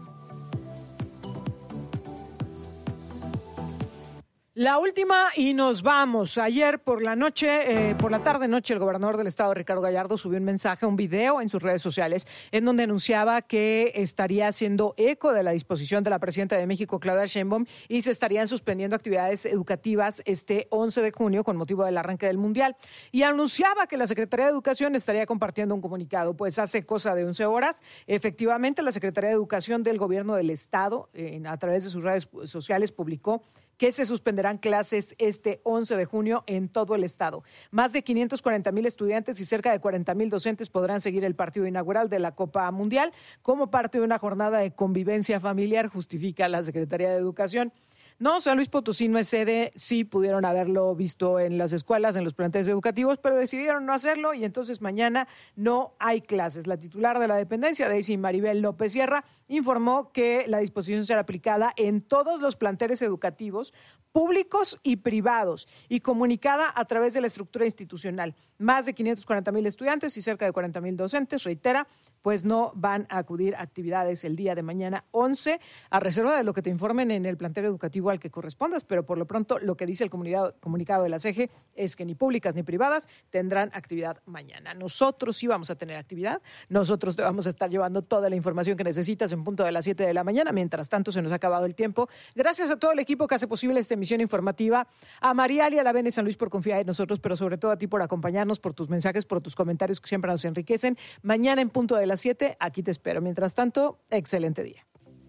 La última y nos vamos. Ayer por la tarde-noche, el gobernador del estado, Ricardo Gallardo, subió un mensaje, un video en sus redes sociales, en donde anunciaba que estaría haciendo eco de la disposición de la presidenta de México, Claudia Sheinbaum, y se estarían suspendiendo actividades educativas este 11 de junio con motivo del arranque del Mundial. Y anunciaba que la Secretaría de Educación estaría compartiendo un comunicado. Pues hace cosa de 11 horas, efectivamente, la Secretaría de Educación del Gobierno del Estado, a través de sus redes sociales, publicó que se suspenderán clases este 11 de junio en todo el estado. Más de 540,000 estudiantes y cerca de 40,000 docentes podrán seguir el partido inaugural de la Copa Mundial como parte de una jornada de convivencia familiar, justifica la Secretaría de Educación. No, San Luis Potosí no es sede, sí pudieron haberlo visto en las escuelas, en los planteles educativos, pero decidieron no hacerlo y entonces mañana no hay clases. La titular de la dependencia, Daisy Maribel López Sierra, informó que la disposición será aplicada en todos los planteles educativos públicos y privados y comunicada a través de la estructura institucional. Más de 540,000 estudiantes y cerca de 40,000 docentes, reitera, pues no van a acudir a actividades el día de mañana 11, a reserva de lo que te informen en el plantel educativo al que correspondas, pero por lo pronto lo que dice el comunicado de la CEGE es que ni públicas ni privadas tendrán actividad mañana. Nosotros sí vamos a tener actividad, nosotros te vamos a estar llevando toda la información que necesitas en punto de las 7 de la mañana, mientras tanto se nos ha acabado el tiempo. Gracias a todo el equipo que hace posible esta emisión informativa, a Mariali, a la Bene San Luis por confiar en nosotros, pero sobre todo a ti por acompañarnos, por tus mensajes, por tus comentarios que siempre nos enriquecen. Mañana en punto de las 7, aquí te espero. Mientras tanto, excelente día.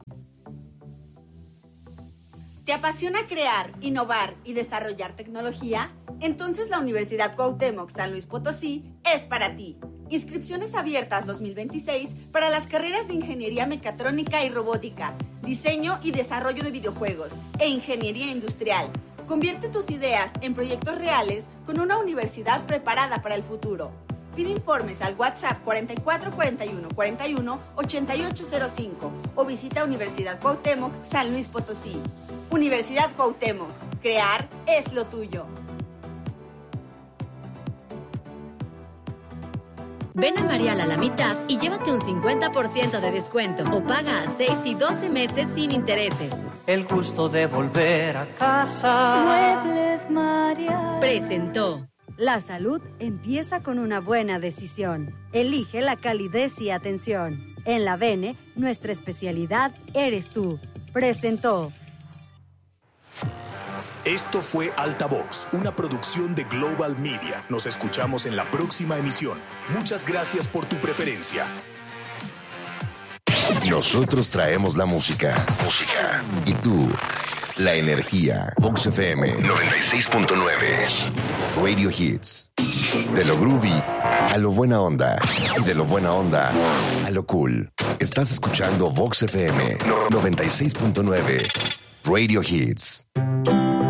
¿Te apasiona crear, innovar y desarrollar tecnología? Entonces la Universidad Cuauhtémoc San Luis Potosí es para ti. Inscripciones abiertas 2026 para las carreras de Ingeniería Mecatrónica y Robótica, Diseño y Desarrollo de Videojuegos e Ingeniería Industrial. Convierte tus ideas en proyectos reales con una universidad preparada para el futuro. Pide informes al WhatsApp 44 41 41 8805 o visita Universidad Cuauhtémoc San Luis Potosí. Universidad Cuauhtémoc, crear es lo tuyo. Ven a Marial a la mitad y llévate un 50% de descuento o paga a 6 y 12 meses sin intereses. El gusto de volver a casa. Muebles Marial. Presentó. La salud empieza con una buena decisión. Elige la calidez y atención. En la Bene, nuestra especialidad eres tú. Presentó. Esto fue Altavox, una producción de Global Media. Nos escuchamos en la próxima emisión. Muchas gracias por tu preferencia. Nosotros traemos la música. Y tú, la energía. Vox FM 96.9. Radio Hits. De lo groovy a lo buena onda. De lo buena onda a lo cool. Estás escuchando Vox FM 96.9. Radio Hits.